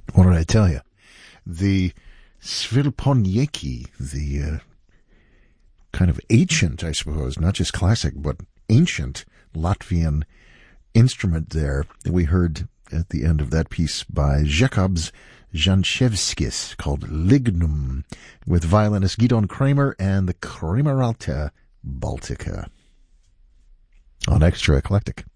What did I tell you? The svilponieki, the kind of ancient, I suppose, not just classic, but ancient Latvian instrument there that we heard at the end of that piece by Jacobs Janchevskis called Lignum, with violinist Gidon Kramer and the Krameralta Baltica on Extra Eclectic.